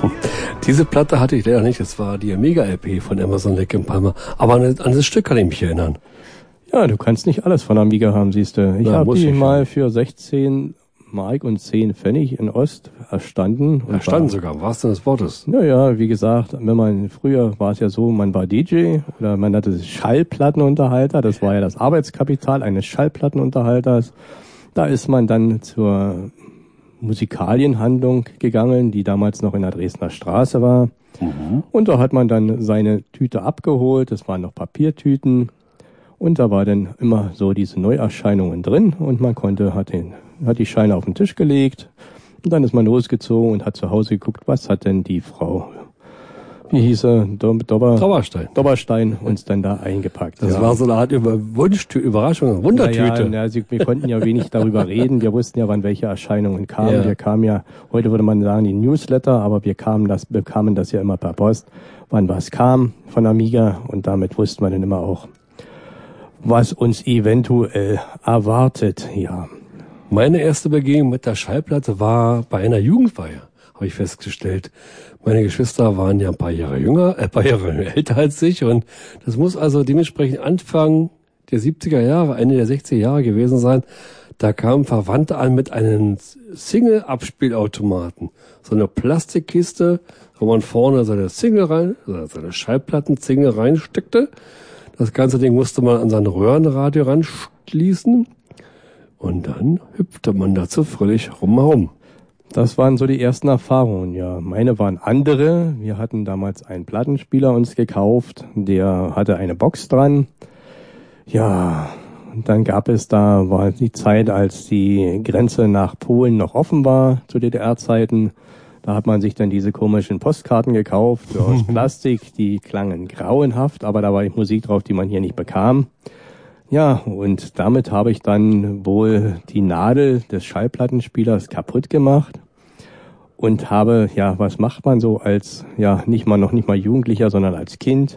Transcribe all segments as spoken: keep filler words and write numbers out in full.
Diese Platte hatte ich leider nicht. Das war die Amiga-L P von Emerson, Lake and Palmer. Aber an, an das Stück kann ich mich erinnern. Ja, du kannst nicht alles von Amiga haben, siehst du. Ich habe die mal ja. für sechzehn Mark und zehn Pfennig in Ost erstanden. Erstanden sogar, im wahrsten Sinne des Wortes. Naja, wie gesagt, wenn man, früher war es ja so, man war D J oder man hatte Schallplattenunterhalter. Das war ja das Arbeitskapital eines Schallplattenunterhalters. Da ist man dann zur Musikalienhandlung gegangen, die damals noch in der Dresdner Straße war. Mhm. Und da hat man dann seine Tüte abgeholt. Das waren noch Papiertüten. Und da war dann immer so diese Neuerscheinungen drin und man konnte, hat den, hat die Scheine auf den Tisch gelegt und dann ist man losgezogen und hat zu Hause geguckt, was hat denn die Frau, wie hieß er, Dobber, Dobberstein. Dobberstein uns dann da eingepackt. Das ja. war so eine Art Über Wunschtü- Überraschung, Wundertüte. Ja, ja, wir konnten ja wenig darüber reden, wir wussten ja, wann welche Erscheinungen kamen. Ja. Wir kamen ja, heute würde man sagen, die Newsletter, aber wir kamen das, bekamen das ja immer per Post, wann was kam von Amiga und damit wussten wir dann immer auch, was uns eventuell erwartet, ja. Meine erste Begegnung mit der Schallplatte war bei einer Jugendfeier, habe ich festgestellt. Meine Geschwister waren ja ein paar Jahre jünger, äh, ein paar Jahre älter als ich und das muss also dementsprechend Anfang der siebziger Jahre, Ende der sechziger Jahre gewesen sein. Da kamen Verwandte an mit einem Single-Abspielautomaten. So eine Plastikkiste, wo man vorne seine Single rein, also seine Schallplatten-Single reinsteckte. Das ganze Ding musste man an sein Röhrenradio ranschließen und dann hüpfte man dazu fröhlich rumherum. Das waren so die ersten Erfahrungen, ja. Meine waren andere. Wir hatten damals einen Plattenspieler uns gekauft, der hatte eine Box dran. Ja, und dann gab es da, war die Zeit, als die Grenze nach Polen noch offen war, zu D D R-Zeiten. Da hat man sich dann diese komischen Postkarten gekauft, so aus Plastik, die klangen grauenhaft, aber da war Musik drauf, die man hier nicht bekam. Ja, und damit habe ich dann wohl die Nadel des Schallplattenspielers kaputt gemacht und habe, ja, was macht man so als, ja, nicht mal, noch nicht mal Jugendlicher, sondern als Kind?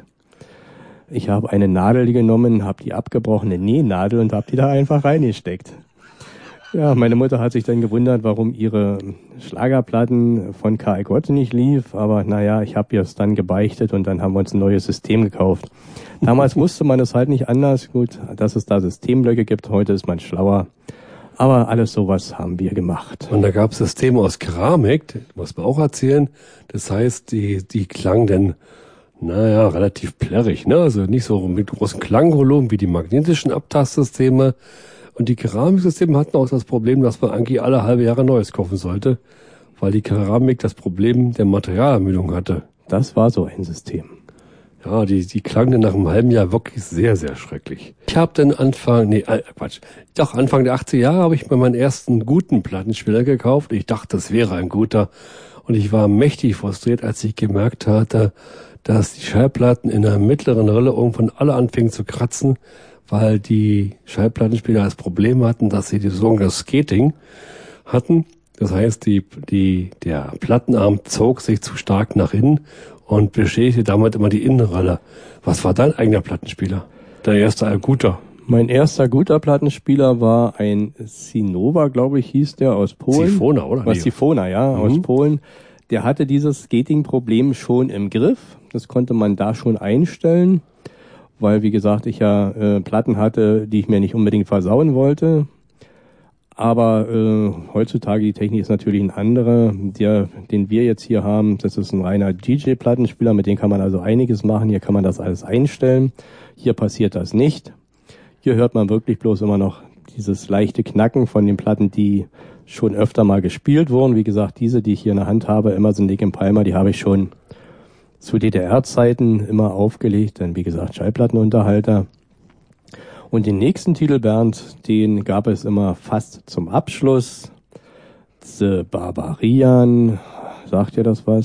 Ich habe eine Nadel genommen, habe die abgebrochene Nähnadel und habe die da einfach reingesteckt. Ja, meine Mutter hat sich dann gewundert, warum ihre Schlagerplatten von Karl Gott nicht lief, aber naja, ich habe ihr es dann gebeichtet und dann haben wir uns ein neues System gekauft. Damals wusste man es halt nicht anders, gut, dass es da Systemblöcke gibt, heute ist man schlauer, aber alles sowas haben wir gemacht. Und da gab es Systeme aus Keramik, muss man auch erzählen, das heißt, die, die klangen dann, naja, relativ plärrig, ne, also nicht so mit großen Klangvolumen wie die magnetischen Abtastsysteme. Und die Keramiksysteme hatten auch das Problem, dass man eigentlich alle halbe Jahre Neues kaufen sollte, weil die Keramik das Problem der Materialermüdung hatte. Das war so ein System. Ja, die, die klangen dann nach einem halben Jahr wirklich sehr, sehr schrecklich. Ich habe dann Anfang, nee, äh, Quatsch, doch Anfang der achtziger Jahre habe ich mir meinen ersten guten Plattenspieler gekauft. Ich dachte, das wäre ein guter. Und ich war mächtig frustriert, als ich gemerkt hatte, dass die Schallplatten in der mittleren Rille irgendwann alle anfingen zu kratzen, weil die Schallplattenspieler das Problem hatten, dass sie die sogenannte Skating hatten. Das heißt, die, die, der Plattenarm zog sich zu stark nach innen und beschädigte damit immer die Innenrolle. Was war dein eigener Plattenspieler? Der erste guter? Mein erster guter Plattenspieler war ein Sinova, glaube ich, hieß der, aus Polen. Sifona, oder? Was Sifona, ja, mhm. aus Polen. Der hatte dieses Skating-Problem schon im Griff. Das konnte man da schon einstellen, weil, wie gesagt, ich ja äh, Platten hatte, die ich mir nicht unbedingt versauen wollte. Aber äh, heutzutage, die Technik ist natürlich ein anderer. Der, den wir jetzt hier haben, das ist ein reiner D J-Plattenspieler, mit dem kann man also einiges machen. Hier kann man das alles einstellen. Hier passiert das nicht. Hier hört man wirklich bloß immer noch dieses leichte Knacken von den Platten, die schon öfter mal gespielt wurden. Wie gesagt, diese, die ich hier in der Hand habe, Emerson, Lake and Palmer, die habe ich schon zu D D R-Zeiten immer aufgelegt, denn wie gesagt, Schallplattenunterhalter. Und den nächsten Titel, Bernd, den gab es immer fast zum Abschluss. The Barbarian, sagt ihr das was?